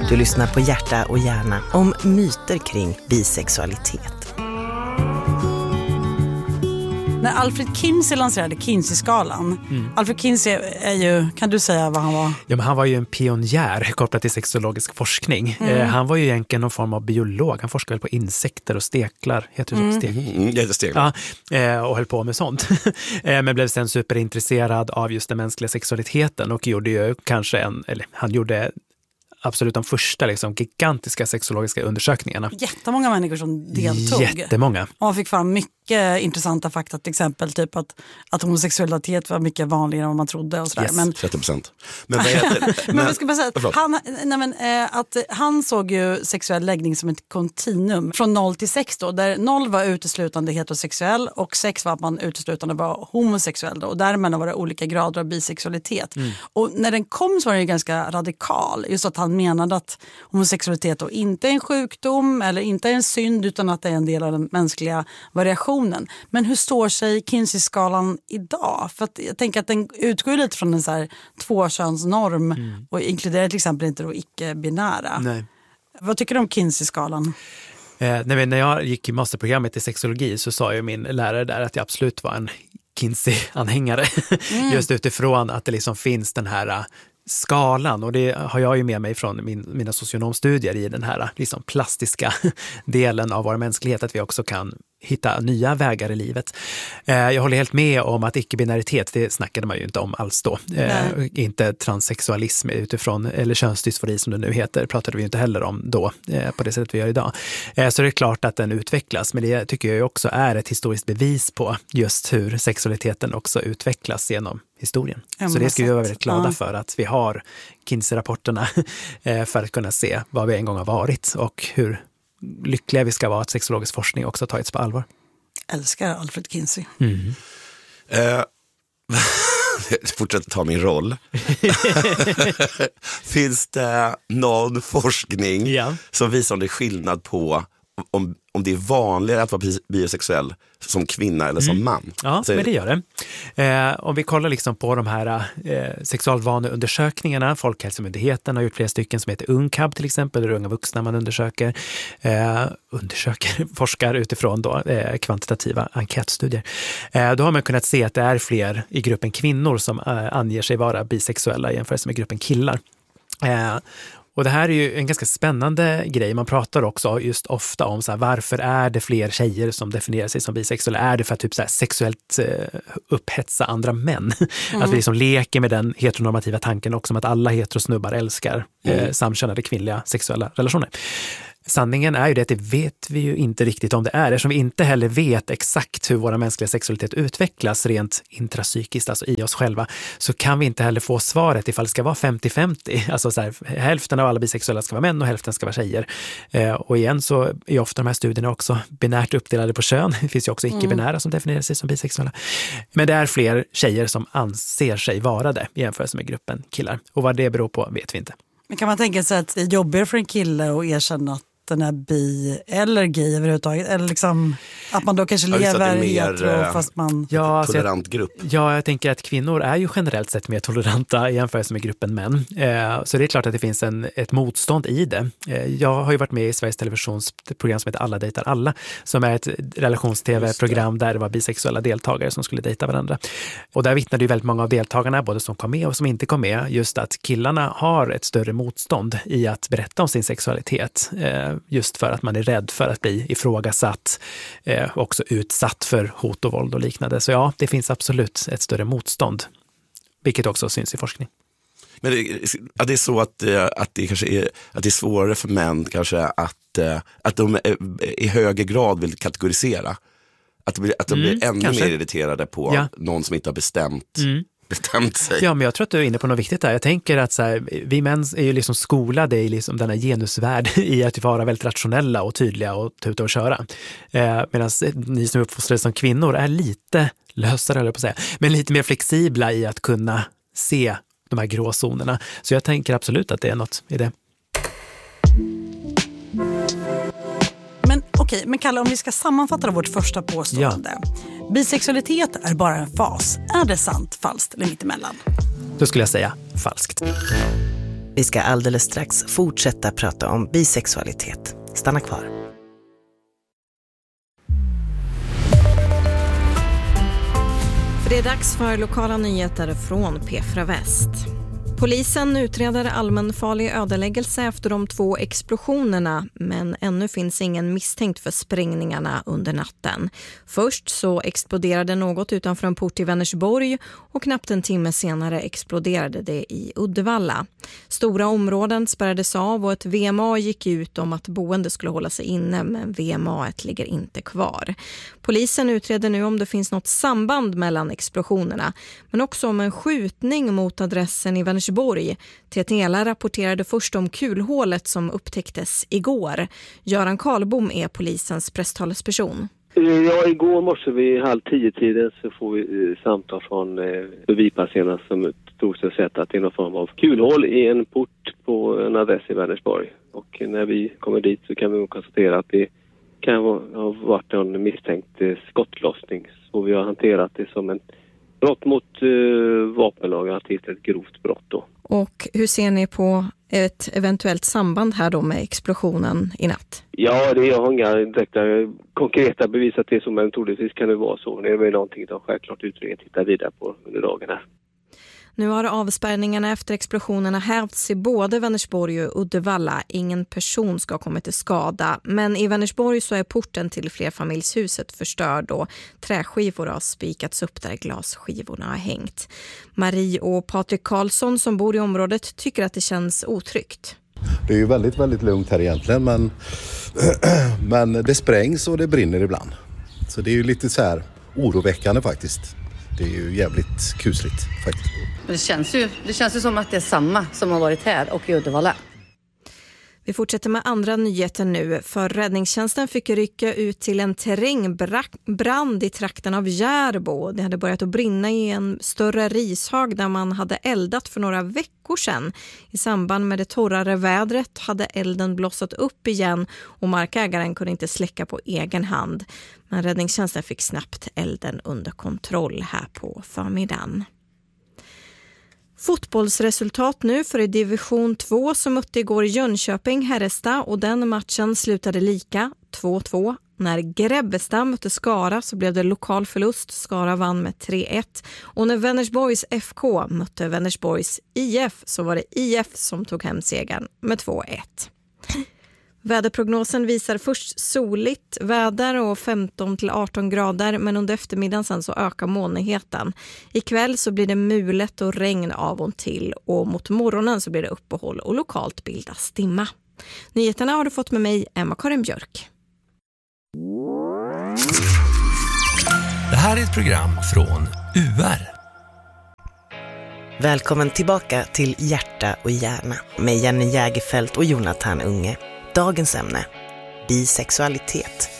Du lyssnar på Hjärta och hjärna om myter kring bisexualitet. När Alfred Kinsey lanserade Kinsey-skalan. Alfred Kinsey är ju, kan du säga vad han var? Ja, men han var ju en pionjär kopplat till sexologisk forskning. Han var ju egentligen någon form av biolog. Han forskade väl på insekter och steklar. Heter det så? Steklar. Ja, och höll på med sånt. Men blev sen superintresserad av just den mänskliga sexualiteten och gjorde ju kanske han gjorde absolut de första gigantiska sexologiska undersökningarna. Jättemånga människor som deltog. Jättemånga. Och man fick fram mycket intressanta fakta, till exempel typ att homosexualitet var mycket vanligare än vad man trodde och sådär. Yes, men 30%. Men vad heter men ska bara säga att han såg ju sexuell läggning som ett kontinuum från 0 till 6 då, där 0 var uteslutande heterosexuell och 6 var att man uteslutande var homosexuell då, och däremellan var det olika grader av bisexualitet. Och när den kom så var den ju ganska radikal, just att han menade att homosexualitet då inte är en sjukdom eller inte är en synd, utan att det är en del av den mänskliga variationen. Men hur står sig Kinsey-skalan idag? För att jag tänker att den utgår lite från en så här tvåkönsnorm och inkluderar till exempel inte då icke-binära. Nej. Vad tycker du om Kinsey-skalan? När jag gick i masterprogrammet i sexologi så sa ju min lärare där att jag absolut var en Kinsey-anhängare. Just utifrån att det finns den här skalan, och det har jag ju med mig från mina socionomstudier i den här plastiska delen av vår mänsklighet, att vi också kan hitta nya vägar i livet. Jag håller helt med om att icke-binaritet, det snackade man ju inte om alls då. Inte transsexualism utifrån, eller könsdysfori som det nu heter, pratade vi inte heller om då på det sättet vi gör idag. Så det är klart att den utvecklas, men det tycker jag också är ett historiskt bevis på just hur sexualiteten också utvecklas genom historien. Så det ska vi vara väldigt glada för, att vi har Kinsey-rapporterna för att kunna se vad vi en gång har varit och hur lyckliga vi ska vara att sexologisk forskning också tagits på allvar. Älskar Alfred Kinsey. Fortsätt ta min roll. Finns det någon forskning som visar om det är skillnad på om det är vanligare att vara bisexuell som kvinna eller som man? Ja, men det gör det. Om vi kollar på de här sexualvaneundersökningarna, Folkhälsomyndigheten har gjort flera stycken som heter UNCAB till exempel, där unga vuxna man forskar utifrån då, kvantitativa enkätstudier. Då har man kunnat se att det är fler i gruppen kvinnor som anger sig vara bisexuella jämfört med gruppen killar. Och det här är ju en ganska spännande grej. Man pratar också just ofta om varför är det fler tjejer som definierar sig som bisexuella? Är det för att typ sexuellt upphetsa andra män? Att vi leker med den heteronormativa tanken också om att alla heterosnubbar älskar samkönade kvinnliga sexuella relationer. Sanningen är ju det att det vet vi ju inte riktigt om det är, eftersom vi inte heller vet exakt hur våra mänskliga sexualitet utvecklas rent intrapsykiskt, alltså i oss själva, så kan vi inte heller få svaret ifall det ska vara 50-50, alltså hälften av alla bisexuella ska vara män och hälften ska vara tjejer. Och igen så är ofta de här studierna också binärt uppdelade på kön. Det finns ju också icke-binära som definierar sig som bisexuella. Men det är fler tjejer som anser sig vara det i jämförelse med gruppen killar. Och vad det beror på vet vi inte. Men kan man tänka sig att det är jobbigare för en kille att erkänna att den är bi eller gay överhuvudtaget, eller att man då kanske lever i hetero fast man... tolerant grupp. Ja, jag tänker att kvinnor är ju generellt sett mer toleranta i jämförelse med gruppen män. Så det är klart att det finns ett motstånd i det. Jag har ju varit med i Sveriges Televisions program som heter Alla dejtar alla, som är ett relations-tv-program där det var bisexuella deltagare som skulle dejta varandra. Och där vittnade ju väldigt många av deltagarna, både som kom med och som inte kom med, just att killarna har ett större motstånd i att berätta om sin sexualitet. Just för att man är rädd för att bli ifrågasatt, också utsatt för hot och våld och liknande. Så ja, det finns absolut ett större motstånd, vilket också syns i forskning. Men det är så att det kanske är att det är svårare för män kanske att de i högre grad vill kategorisera. Att de blir ännu kanske mer irriterade på någon som inte har bestämt sig. Ja, men jag tror att du är inne på något viktigt där. Jag tänker att vi män är ju skolade i denna genusvärld i att vara väldigt rationella och tydliga och tuta och köra. Medan ni som är uppfostrade som kvinnor är lite lösare, eller på att säga, men lite mer flexibla i att kunna se de här gråzonerna. Så jag tänker absolut att det är något i det. Men Kalle, om vi ska sammanfatta vårt första påstående. Ja. Bisexualitet är bara en fas. Är det sant, falskt eller mittemellan? Då skulle jag säga falskt. Vi ska alldeles strax fortsätta prata om bisexualitet. Stanna kvar. För det är dags för lokala nyheter från P4 Väst. Polisen utreder allmänfarlig ödeläggelse efter de 2 explosionerna, men ännu finns ingen misstänkt för sprängningarna under natten. Först så exploderade något utanför en port i Vänersborg och knappt en timme senare exploderade det i Uddevalla. Stora områden spärrades av och ett VMA gick ut om att boende skulle hålla sig inne, men VMA:et ligger inte kvar. Polisen utreder nu om det finns något samband mellan explosionerna, men också om en skjutning mot adressen i Vänersborg. TTL rapporterade först om kulhålet som upptäcktes igår. Göran Karlbom är polisens presstalesperson. Ja, igår morse vid 9:30 så får vi samtal från förbipasserarna som tog sig sett att det är någon form av kulhål i en port på en adress i Vänersborg. Och när vi kommer dit så kan vi konstatera att det kan ha varit en misstänkt skottlossning. Så vi har hanterat det som en brott mot vapenlagen, ett grovt brott då. Och hur ser ni på ett eventuellt samband här då med explosionen i natt? Ja, jag har inga direkta konkreta bevis att det är så, men troligtvis kan det vara så. Det är väl någonting som självklart utredningen tittar vidare på under dagen här. Nu har avspärrningarna efter explosionerna hävts i både Vänersborg och Uddevalla. Ingen person ska komma till skada. Men i Vänersborg så är porten till flerfamiljshuset förstörd och träskivor har spikats upp där glasskivorna har hängt. Marie och Patrik Karlsson som bor i området tycker att det känns otryggt. Det är ju väldigt, väldigt lugnt här egentligen, men det sprängs och det brinner ibland. Så det är ju lite så här oroväckande faktiskt. Det är ju jävligt kusligt faktiskt. Det känns ju som att det är samma som har varit här och i Uddevalla. Vi fortsätter med andra nyheter nu, för räddningstjänsten fick rycka ut till en terrängbrand i trakten av Järbo. Det hade börjat att brinna i en större rishög där man hade eldat för några veckor sedan. I samband med det torrare vädret hade elden blossat upp igen och markägaren kunde inte släcka på egen hand. Men räddningstjänsten fick snabbt elden under kontroll här på förmiddagen. Fotbollsresultat nu för i division 2 som mötte igår Jönköping-Herrestad och den matchen slutade lika 2-2. När Grebbestad mötte Skara så blev det lokal förlust. Skara vann med 3-1 och när Vänersborgs FK mötte Vänersborgs IF så var det IF som tog hem segern med 2-1. Väderprognosen visar först soligt väder och 15-18 grader, men under eftermiddagen sen så ökar molnigheten. Ikväll så blir det mulet och regn av och till och mot morgonen så blir det uppehåll och lokalt bildas dimma. Nyheterna har du fått med mig, Emma-Karin Björk. Det här är ett program från UR. Välkommen tillbaka till Hjärta och hjärna med Jenny Jägerfelt och Jonathan Unge. Dagens ämne, bisexualitet.